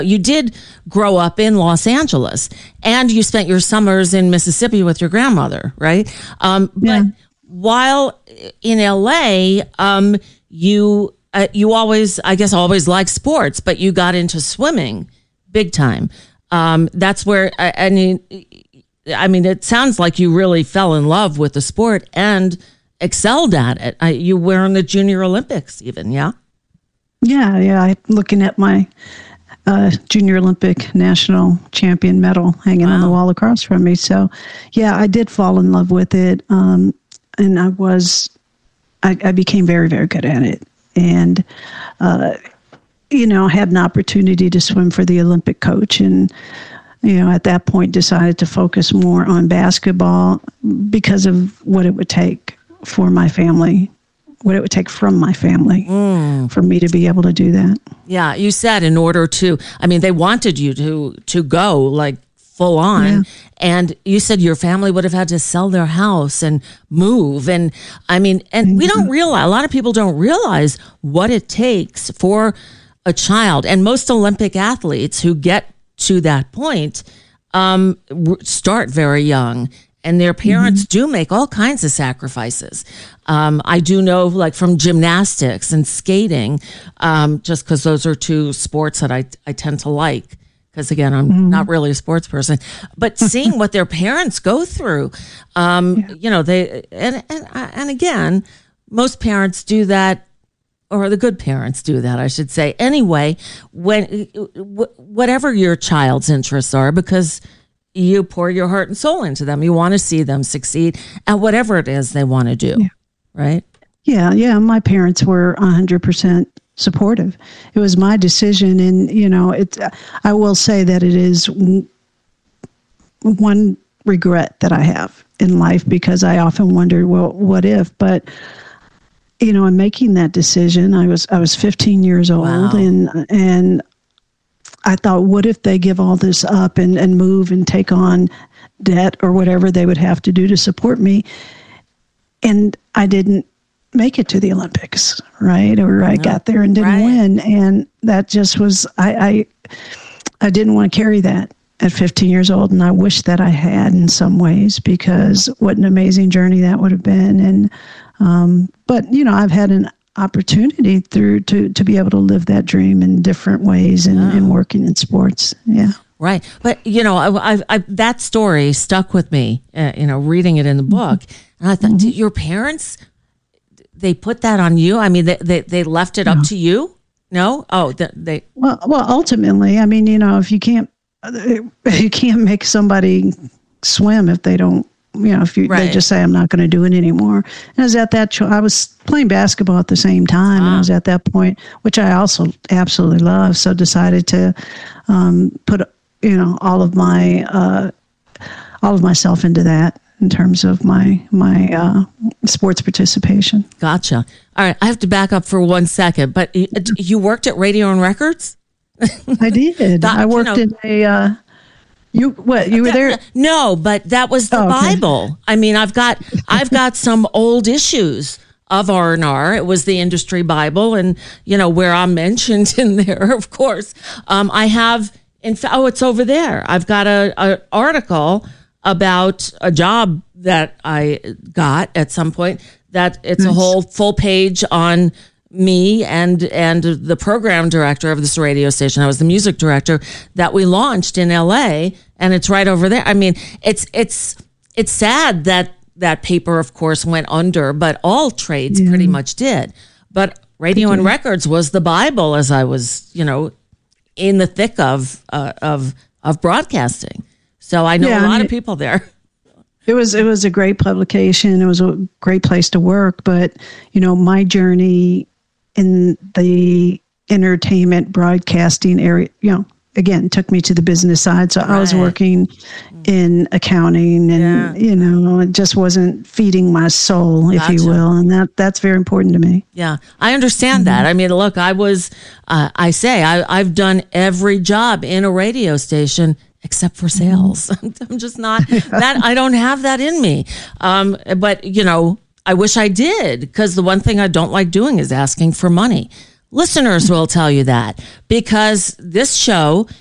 You did grow up in Los Angeles, and you spent your summers in Mississippi with your grandmother, right? But while in LA, you always, I guess, always liked sports, but you got into swimming big time. That's where, I mean, it sounds like you really fell in love with the sport and excelled at it. You were in the Junior Olympics even, yeah? Yeah. I'm looking at my Junior Olympic national champion medal hanging on the wall across from me. So, yeah, I did fall in love with it. And I became very, very good at it. And, had an opportunity to swim for the Olympic coach. And, at that point decided to focus more on basketball because of what it would take for my family, what it would take from my family for me to be able to do that. Yeah, you said in order to, they wanted you to go like full on. Yeah. And you said your family would have had to sell their house and move. And we don't realize, a lot of people don't realize what it takes for a child. And most Olympic athletes who get to that point start very young. And their parents do make all kinds of sacrifices. I do know, like from gymnastics and skating, just because those are two sports that I tend to like. Because again, I'm not really a sports person. But seeing what their parents go through, they and again, most parents do that, or the good parents do that, I should say. Anyway, when whatever your child's interests are, because you pour your heart and soul into them. You want to see them succeed at whatever it is they want to do, right? Yeah. My parents were 100% supportive. It was my decision, and I will say that it is one regret that I have in life, because I often wondered, well, what if? But in making that decision, I was 15 years old, and I thought, what if they give all this up and move and take on debt or whatever they would have to do to support me? And I didn't make it to the Olympics, right? Or I got there and didn't win. And that just was, I didn't want to carry that at 15 years old. And I wish that I had in some ways, because what an amazing journey that would have been. And, but I've had an opportunity to be able to live that dream in different ways and working in sports. Yeah. Right. But, I that story stuck with me, reading it in the book. And I thought, did your parents, they put that on you? They left it up to you? No? Oh, they. Well, ultimately, if you can't make somebody swim if they don't, they just say, I'm not going to do it anymore. And I was at that, I was playing basketball at the same time. And I was at that point, which I also absolutely love. So decided to put, all of myself into that in terms of my sports participation. Gotcha. All right. I have to back up for 1 second, but you worked at Radio and Records? I did. I worked in a, you were there? No, but that was the Bible. I've got some old issues of R&R. It was the industry Bible, and where I'm mentioned in there, of course. I have, it's over there. I've got a article about a job that I got at some point. That it's a whole full page on me and the program director of this radio station. I was the music director that we launched in LA, and it's right over there. It's sad that paper, of course, went under, but all trades pretty much did. But Radio and Records was the Bible as I was, in the thick of broadcasting. So I know a lot of people there. It was a great publication. It was a great place to work. But, my journey in the entertainment broadcasting area, again, took me to the business side. So I was working in accounting and, it just wasn't feeding my soul, if you will. And that's very important to me. Yeah, I understand that. Look, I've done every job in a radio station except for sales. I'm just not that. I don't have that in me. But, I wish I did, because the one thing I don't like doing is asking for money. listeners will tell you that, because this show